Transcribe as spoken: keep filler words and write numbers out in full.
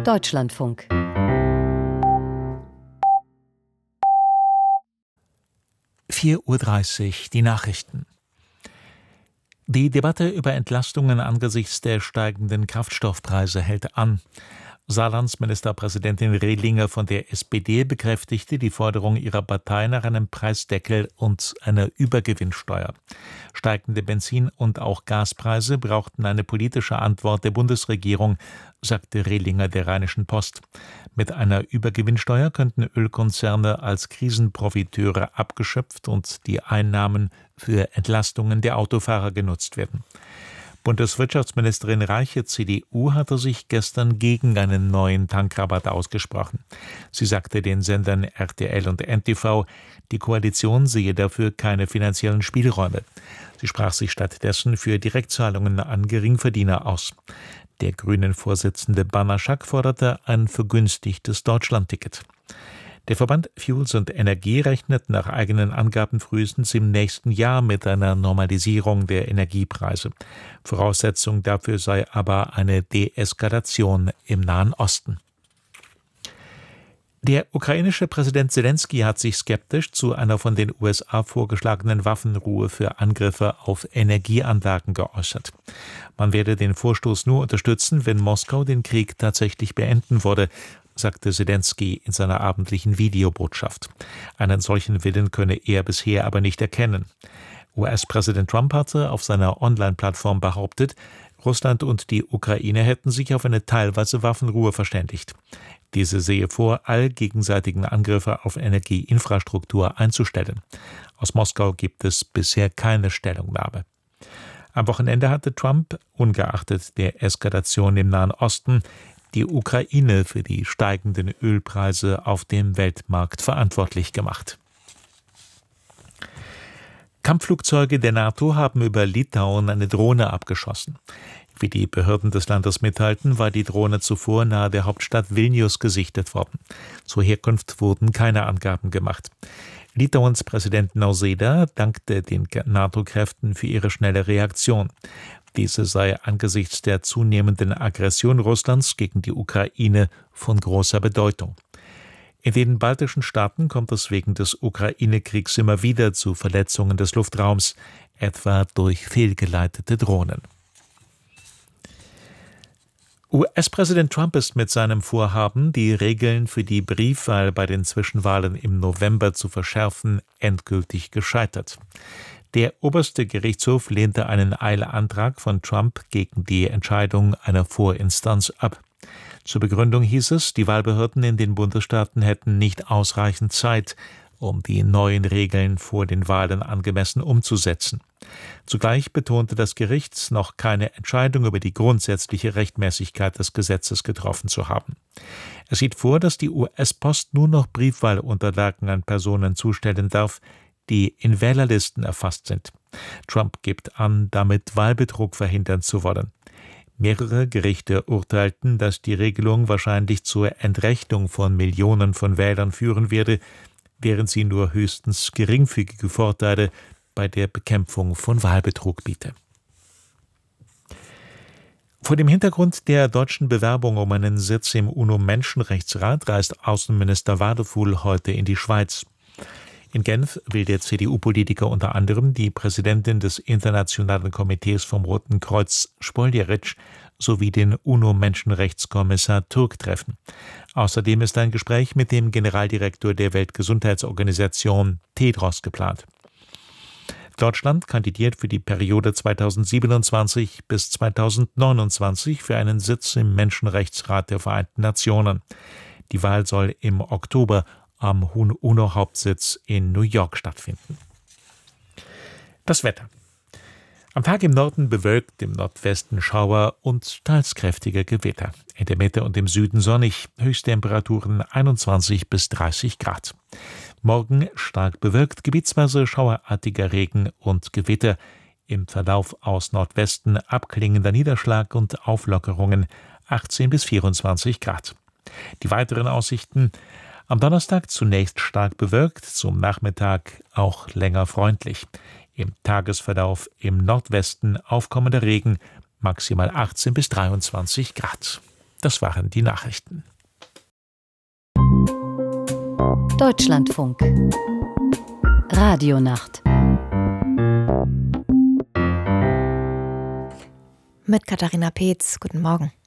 Deutschlandfunk. vier Uhr dreißig, die Nachrichten. Die Debatte über Entlastungen angesichts der steigenden Kraftstoffpreise hält an. Saarlands Ministerpräsidentin Rehlinger von der S P D bekräftigte die Forderung ihrer Partei nach einem Preisdeckel und einer Übergewinnsteuer. Steigende Benzin- und auch Gaspreise brauchten eine politische Antwort der Bundesregierung, sagte Rehlinger der Rheinischen Post. Mit einer Übergewinnsteuer könnten Ölkonzerne als Krisenprofiteure abgeschöpft und die Einnahmen für Entlastungen der Autofahrer genutzt werden. Bundeswirtschaftsministerin Reiche, C D U, hatte sich gestern gegen einen neuen Tankrabatt ausgesprochen. Sie sagte den Sendern R T L und N T V, die Koalition sehe dafür keine finanziellen Spielräume. Sie sprach sich stattdessen für Direktzahlungen an Geringverdiener aus. Der Grünen-Vorsitzende Banaschak forderte ein vergünstigtes Deutschlandticket. Der Verband Fuels und Energie rechnet nach eigenen Angaben frühestens im nächsten Jahr mit einer Normalisierung der Energiepreise. Voraussetzung dafür sei aber eine Deeskalation im Nahen Osten. Der ukrainische Präsident Selenskyj hat sich skeptisch zu einer von den U S A vorgeschlagenen Waffenruhe für Angriffe auf Energieanlagen geäußert. Man werde den Vorstoß nur unterstützen, wenn Moskau den Krieg tatsächlich beenden würde, sagte Selenskyj in seiner abendlichen Videobotschaft. Einen solchen Willen könne er bisher aber nicht erkennen. U S-Präsident Trump hatte auf seiner Online-Plattform behauptet, Russland und die Ukraine hätten sich auf eine teilweise Waffenruhe verständigt. Diese sehe vor, all gegenseitigen Angriffe auf Energieinfrastruktur einzustellen. Aus Moskau gibt es bisher keine Stellungnahme. Am Wochenende hatte Trump, ungeachtet der Eskalation im Nahen Osten, die Ukraine für die steigenden Ölpreise auf dem Weltmarkt verantwortlich gemacht. Kampfflugzeuge der NATO haben über Litauen eine Drohne abgeschossen. Wie die Behörden des Landes mitteilten, war die Drohne zuvor nahe der Hauptstadt Vilnius gesichtet worden. Zur Herkunft wurden keine Angaben gemacht. Litauens Präsident Nausėda dankte den NATO-Kräften für ihre schnelle Reaktion. Diese sei angesichts der zunehmenden Aggression Russlands gegen die Ukraine von großer Bedeutung. In den baltischen Staaten kommt es wegen des Ukraine-Kriegs immer wieder zu Verletzungen des Luftraums, etwa durch fehlgeleitete Drohnen. U S-Präsident Trump ist mit seinem Vorhaben, die Regeln für die Briefwahl bei den Zwischenwahlen im November zu verschärfen, endgültig gescheitert. Der oberste Gerichtshof lehnte einen Eilantrag von Trump gegen die Entscheidung einer Vorinstanz ab. Zur Begründung hieß es, die Wahlbehörden in den Bundesstaaten hätten nicht ausreichend Zeit, um die neuen Regeln vor den Wahlen angemessen umzusetzen. Zugleich betonte das Gericht, noch keine Entscheidung über die grundsätzliche Rechtmäßigkeit des Gesetzes getroffen zu haben. Es sieht vor, dass die U S-Post nur noch Briefwahlunterlagen an Personen zustellen darf, die in Wählerlisten erfasst sind. Trump gibt an, damit Wahlbetrug verhindern zu wollen. Mehrere Gerichte urteilten, dass die Regelung wahrscheinlich zur Entrechtung von Millionen von Wählern führen werde, während sie nur höchstens geringfügige Vorteile bei der Bekämpfung von Wahlbetrug biete. Vor dem Hintergrund der deutschen Bewerbung um einen Sitz im UNO-Menschenrechtsrat reist Außenminister Wadefuhl heute in die Schweiz. In Genf will der C D U-Politiker unter anderem die Präsidentin des Internationalen Komitees vom Roten Kreuz, Spoljaric, sowie den UNO-Menschenrechtskommissar Turk treffen. Außerdem ist ein Gespräch mit dem Generaldirektor der Weltgesundheitsorganisation Tedros geplant. Deutschland kandidiert für die Periode zweitausendsiebenundzwanzig bis zweitausendneunundzwanzig für einen Sitz im Menschenrechtsrat der Vereinten Nationen. Die Wahl soll im Oktober am UNO-Hauptsitz in New York stattfinden. Das Wetter. Am Tag im Norden bewölkt, im Nordwesten Schauer und teils kräftige Gewitter. In der Mitte und im Süden sonnig, Höchsttemperaturen einundzwanzig bis dreißig Grad. Morgen stark bewölkt, gebietsweise schauerartiger Regen und Gewitter. Im Verlauf aus Nordwesten abklingender Niederschlag und Auflockerungen achtzehn bis vierundzwanzig Grad. Die weiteren Aussichten: am Donnerstag zunächst stark bewölkt, zum Nachmittag auch länger freundlich. Im Tagesverlauf im Nordwesten aufkommender Regen, maximal achtzehn bis dreiundzwanzig Grad. Das waren die Nachrichten. Deutschlandfunk Radionacht mit Katharina Peetz. Guten Morgen.